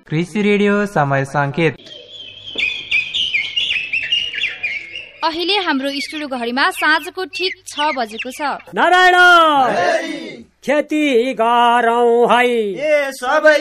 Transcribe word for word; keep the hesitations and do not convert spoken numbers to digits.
कृषि रेडियो समय संकेत। अहिले हाम्रो स्टुडियो घडीमा साँझको ठिक छ बजेको छ। नारायण खेती गरौँ है ए सबै